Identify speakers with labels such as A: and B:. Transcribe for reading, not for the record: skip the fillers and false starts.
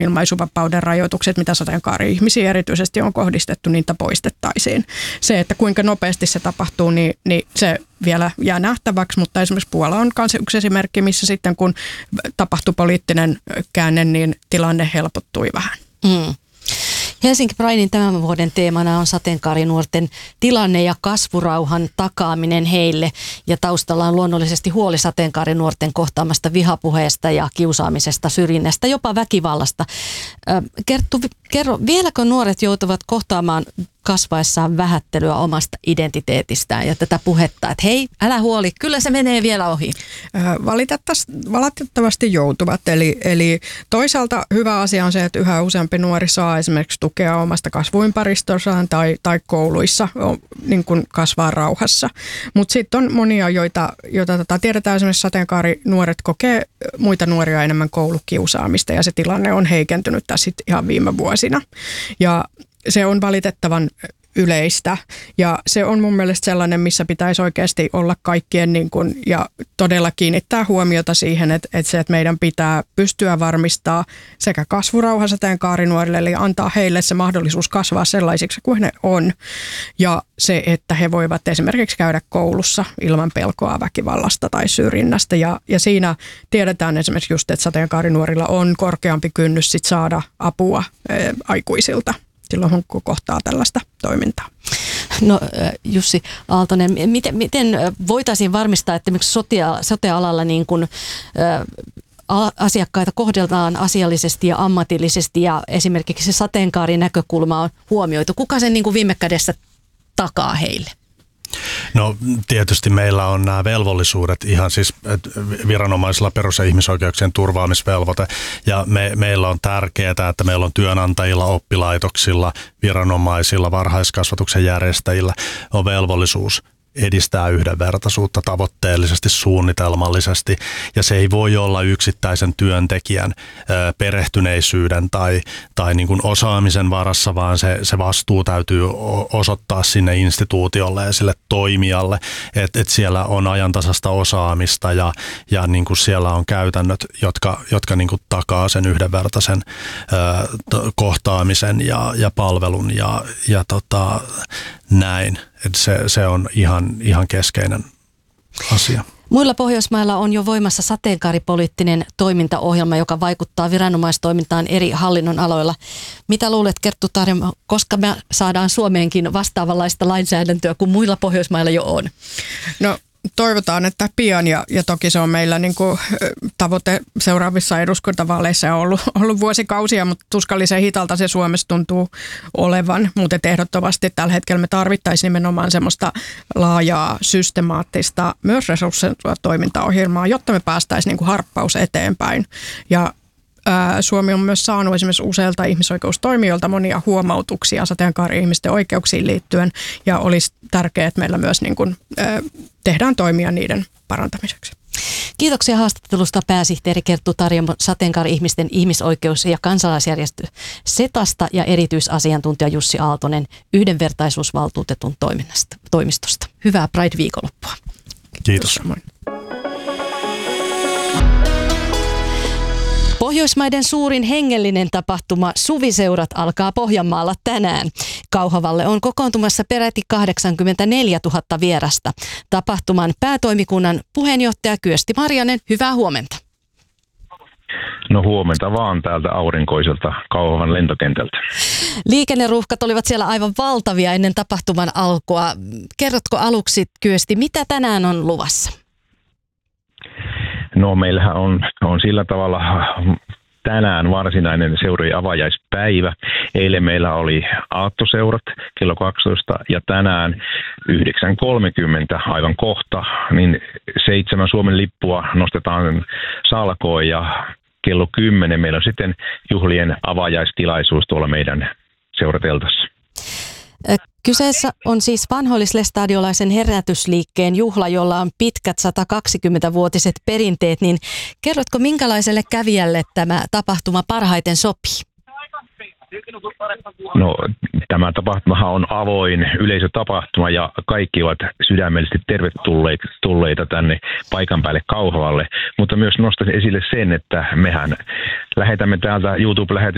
A: ilmaisuvapauden rajoitukset, mitä sateenkaari-ihmisiin erityisesti on kohdistettu, niitä poistettaisiin. Se, että kuinka nopeasti se tapahtuu, niin se vielä jää nähtäväksi, mutta esimerkiksi Puola on myös yksi esimerkki, missä sitten kun tapahtui poliittinen käänne, niin tilanne helpottui vähän.
B: Helsinki Pridein tämän vuoden teemana on sateenkaarinuorten tilanne ja kasvurauhan takaaminen heille. Ja taustalla on luonnollisesti huoli sateenkaarinuorten kohtaamasta vihapuheesta ja kiusaamisesta, syrjinnästä, jopa väkivallasta. Kerro, vieläkö nuoret joutuvat kohtaamaan kasvaessaan vähättelyä omasta identiteetistään ja tätä puhetta, että hei, älä huoli, kyllä se menee vielä ohi?
A: Valitettavasti joutuvat. Eli toisaalta hyvä asia on se, että yhä useampi nuori saa esimerkiksi tukea omasta kasvuympäristössään tai kouluissa niin kuin kasvaa rauhassa. Mutta sitten on monia, joita tiedetään, esimerkiksi sateenkaarinuoret kokee muita nuoria enemmän koulukiusaamista ja se tilanne on heikentynyt tässä ihan viime vuosina. Ja se on valitettavan yleistä ja se on mun mielestä sellainen, missä pitäisi oikeasti olla kaikkien niin kuin, ja todella kiinnittää huomiota siihen, että meidän pitää pystyä varmistaa sekä kasvurauha sateenkaarinuorille, eli antaa heille se mahdollisuus kasvaa sellaisiksi kuin ne on ja se, että he voivat esimerkiksi käydä koulussa ilman pelkoa väkivallasta tai syrjinnästä ja siinä tiedetään esimerkiksi just, että sateenkaarinuorilla on korkeampi kynnys sit saada apua aikuisilta silloin, kun kohtaa tällaista toimintaa.
B: No Jussi Aaltonen, miten voitaisiin varmistaa, että esimerkiksi sote-alalla niin kuin, asiakkaita kohdeltaan asiallisesti ja ammatillisesti ja esimerkiksi se sateenkaarinäkökulma on huomioitu? Kuka sen niin kuin viime kädessä takaa heille?
C: No tietysti meillä on nämä velvollisuudet ihan siis viranomaisilla perus- ja ihmisoikeuksien turvaamisvelvoite ja meillä on tärkeää, että meillä on työnantajilla, oppilaitoksilla, viranomaisilla, varhaiskasvatuksen järjestäjillä on velvollisuus edistää yhdenvertaisuutta tavoitteellisesti, suunnitelmallisesti ja se ei voi olla yksittäisen työntekijän perehtyneisyyden tai niin kuin osaamisen varassa, vaan se vastuu täytyy osoittaa sinne instituutiolle ja sille toimijalle, että siellä on ajantasasta osaamista ja niin kuin siellä on käytännöt, jotka niin kuin takaa sen yhdenvertaisen kohtaamisen ja palvelun ja näin. Se on ihan keskeinen asia.
B: Muilla Pohjoismailla on jo voimassa sateenkaaripoliittinen toimintaohjelma, joka vaikuttaa viranomaistoimintaan eri hallinnon aloilla. Mitä luulet, Kerttu Tarjamo, koska me saadaan Suomeenkin vastaavanlaista lainsäädäntöä kuin muilla Pohjoismailla jo on?
A: No toivotaan, että pian ja toki se on meillä niin kuin tavoite seuraavissa eduskuntavaaleissa on ollut vuosikausia, mutta tuskallisen hitalta se Suomessa tuntuu olevan. Mutta ehdottomasti tällä hetkellä me tarvittaisiin nimenomaan semmoista laajaa, systemaattista, myös resurssoitua toimintaohjelmaa, jotta me päästäisiin niin kuin harppaus eteenpäin. Ja Suomi on myös saanut esimerkiksi useilta ihmisoikeustoimijoilta monia huomautuksia sateenkaari-ihmisten oikeuksiin liittyen ja olisi tärkeää, että meillä myös niin kuin, tehdään toimia niiden parantamiseksi.
B: Kiitoksia haastattelusta pääsihteeri Kerttu Tarjamo sateenkaari-ihmisten ihmisoikeus- ja kansalaisjärjestö SETAsta ja erityisasiantuntija Jussi Aaltonen yhdenvertaisuusvaltuutetun toimistosta. Hyvää Pride-viikonloppua.
C: Kiitos.
B: Pohjoismaiden suurin hengellinen tapahtuma Suviseurat alkaa Pohjanmaalla tänään. Kauhavalle on kokoontumassa peräti 84 000 vierasta. Tapahtuman päätoimikunnan puheenjohtaja Kyösti Marjanen, hyvää huomenta.
D: No huomenta vaan täältä aurinkoiselta Kauhavan lentokentältä.
B: Liikenneruuhkat olivat siellä aivan valtavia ennen tapahtuman alkua. Kerrotko aluksi, Kyösti, mitä tänään on luvassa?
D: No meillähän on sillä tavalla tänään varsinainen seurojen avajaispäivä. Eilen meillä oli aattoseurat kello 12 ja tänään 9.30 aivan kohta, niin 7 Suomen lippua nostetaan salkoon ja kello 10 meillä on sitten juhlien avajaistilaisuus tuolla meidän seurateltassa.
B: Kyseessä on siis vanhoillislestadiolaisen herätysliikkeen juhla, jolla on pitkät 120-vuotiset perinteet, niin kerrotko minkälaiselle kävijälle tämä tapahtuma parhaiten sopii?
D: No tämä tapahtumahan on avoin yleisötapahtuma ja kaikki ovat sydämellisesti tervetulleita tänne paikan päälle Kauhavalle, mutta myös nostaisin esille sen, että mehän lähetämme täältä YouTube-lähetys